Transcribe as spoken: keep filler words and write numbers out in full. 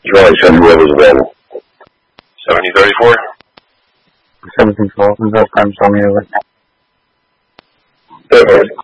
Charlie, send whoever's available. seventy thirty-four. seven control. Who's that time? Tell me over. Go ahead.